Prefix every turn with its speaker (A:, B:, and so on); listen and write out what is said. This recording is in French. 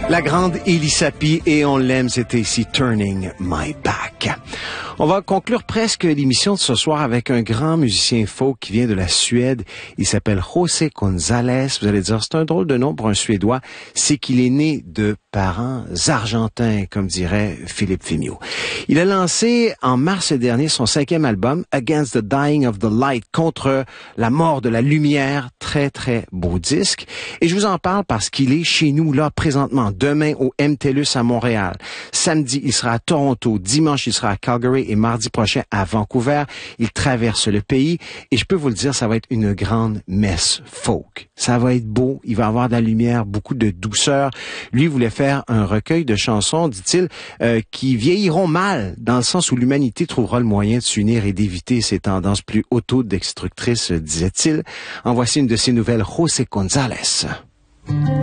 A: La grande Elisapie, et on l'aime, c'était ici Turning My Back. On va conclure presque l'émission de ce soir avec un grand musicien folk qui vient de la Suède. Il s'appelle José González. Vous allez dire, c'est un drôle de nom pour un Suédois. C'est qu'il est né de parents argentins, comme dirait Philippe Fémiot. Il a lancé en mars dernier son 5e album, Against the Dying of the Light, contre la mort de la lumière. Très, très beau disque. Et je vous en parle parce qu'il est chez nous, là, présentement, demain au MTLUS à Montréal. Samedi, il sera à Toronto. Dimanche, il sera à Calgary et mardi prochain à Vancouver. Il traverse le pays et je peux vous le dire, ça va être une grande messe folk. Ça va être beau. Il va avoir de la lumière, beaucoup de douceur. Lui voulait faire un recueil de chansons, dit-il, qui vieilliront mal, dans le sens où l'humanité trouvera le moyen de s'unir et d'éviter ces tendances plus autodestructrices, disait-il. En voici une de ses nouvelles, José González.